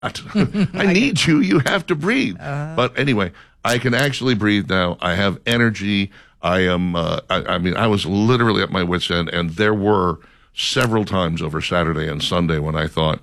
I need you. You have to breathe. But anyway, I can actually breathe now. I have energy. I am, I mean, I was literally at my wit's end, and there were several times over Saturday and Sunday when I thought,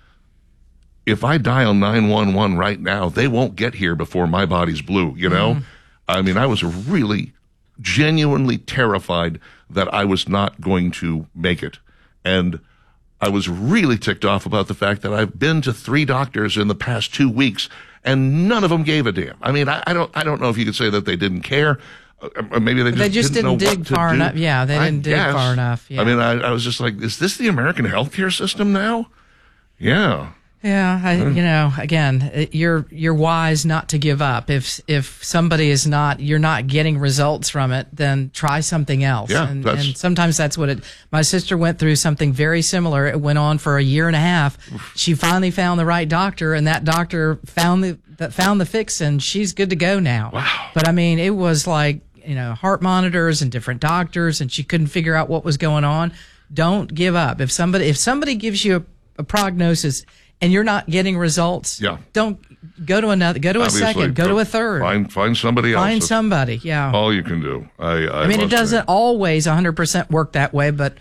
if I dial 911 right now, they won't get here before my body's blue, you know? I mean, I was really genuinely terrified that I was not going to make it. And I was really ticked off about the fact that I've been to 3 doctors in the past 2 weeks, and none of them gave a damn. I mean, I don't know if you could say that they didn't care. Maybe they just didn't dig far enough. Yeah, they didn't dig far enough. Yeah. I mean, I was just like, is this the American healthcare system now? Yeah. Yeah, again, you're wise not to give up. If somebody is you're not getting results from it, then try something else. Yeah, and sometimes that's what my sister went through something very similar. It went on for a year and a half. She finally found the right doctor, and that doctor found the fix, and she's good to go now. Wow. But I mean, it was like, heart monitors and different doctors, and she couldn't figure out what was going on. Don't give up. If somebody gives you a prognosis and you're not getting results, don't go to another, go to Obviously, a second, go to a third. Find somebody else. Find somebody, yeah. All you can do. I mean, it doesn't always 100% work that way, but,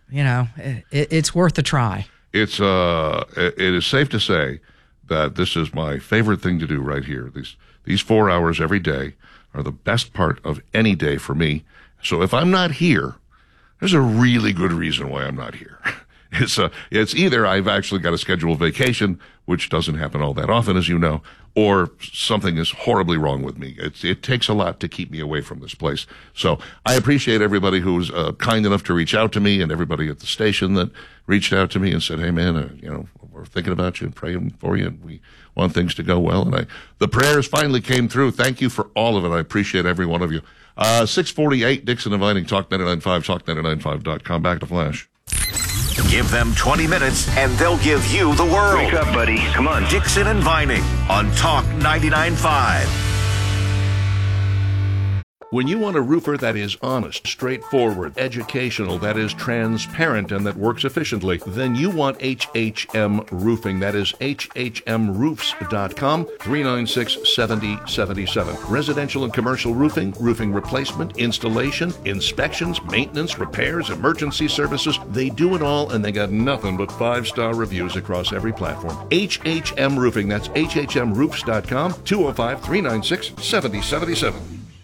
it's worth a try. It is safe to say that this is my favorite thing to do right here. These 4 hours every day are the best part of any day for me. So if I'm not here, there's a really good reason why I'm not here. It's either I've actually got a scheduled vacation, which doesn't happen all that often, as you know, or something is horribly wrong with me. It takes a lot to keep me away from this place. So I appreciate everybody who was kind enough to reach out to me, and everybody at the station that reached out to me and said, hey, man, we're thinking about you and praying for you, and we want things to go well. And the prayers finally came through. Thank you for all of it. I appreciate every one of you. 648, Dixon and Vining, Talk 99.5, talk99.5.com. Back to Flash. Give them 20 minutes and they'll give you the world. Wake up, buddy. Come on. Dixon and Vining on Talk 99.5. When you want a roofer that is honest, straightforward, educational, that is transparent, and that works efficiently, then you want HHM Roofing. That is hhmroofs.com, 396-7077. Residential and commercial roofing, roofing replacement, installation, inspections, maintenance, repairs, emergency services. They do it all, and they got nothing but 5-star reviews across every platform. HHM Roofing. That's hhmroofs.com, 205-396-7077.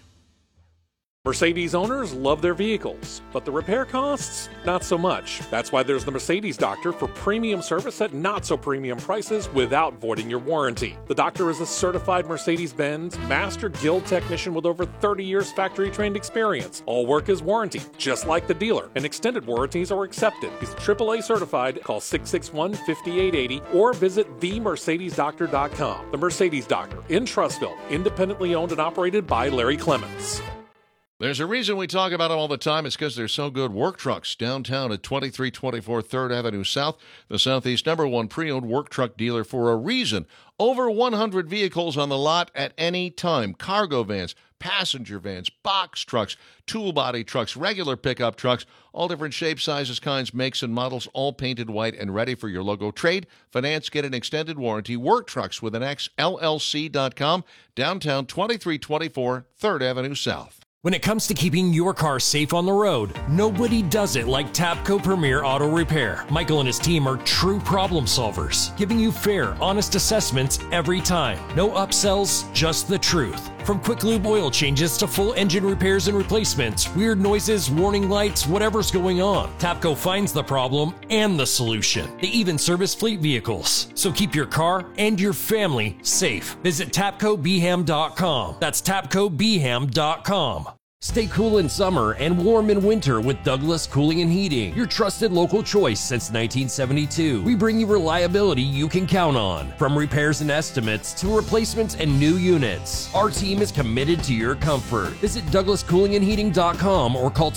Mercedes owners love their vehicles, but the repair costs, not so much. That's why there's the Mercedes Doctor for premium service at not so premium prices without voiding your warranty. The Doctor is a certified Mercedes-Benz Master Guild technician with over 30 years factory-trained experience. All work is warranted, just like the dealer, and extended warranties are accepted. He's AAA certified. Call 661-5880 or visit themercedesdoctor.com. The Mercedes Doctor in Trussville, independently owned and operated by Larry Clements. There's a reason we talk about them all the time. It's because they're so good. Work Trucks, downtown at 2324 3rd Avenue South, the Southeast #1 pre-owned work truck dealer for a reason. Over 100 vehicles on the lot at any time. Cargo vans, passenger vans, box trucks, tool body trucks, regular pickup trucks, all different shapes, sizes, kinds, makes, and models, all painted white and ready for your logo. Trade, finance, get an extended warranty. Work Trucks with an X, LLC.com, downtown 2324 3rd Avenue South. When it comes to keeping your car safe on the road, nobody does it like Tapco Premier Auto Repair. Michael and his team are true problem solvers, giving you fair, honest assessments every time. No upsells, just the truth. From quick lube oil changes to full engine repairs and replacements, weird noises, warning lights, whatever's going on, Tapco finds the problem and the solution. They even service fleet vehicles. So keep your car and your family safe. Visit TapcoBeham.com. That's TapcoBeham.com. Stay cool in summer and warm in winter with Douglas Cooling and Heating, your trusted local choice since 1972. We bring you reliability you can count on, from repairs and estimates to replacements and new units. Our team is committed to your comfort. Visit DouglasCoolingandHeating.com or call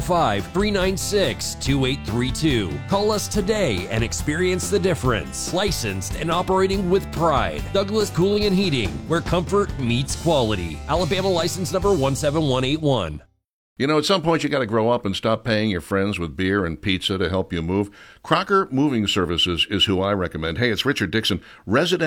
205-396-2832. Call us today and experience the difference. Licensed and operating with pride. Douglas Cooling and Heating, where comfort meets quality. Alabama license number 17181. You know, at some point you got to grow up and stop paying your friends with beer and pizza to help you move. Crocker Moving Services is who I recommend. Hey, it's Richard Dixon, resident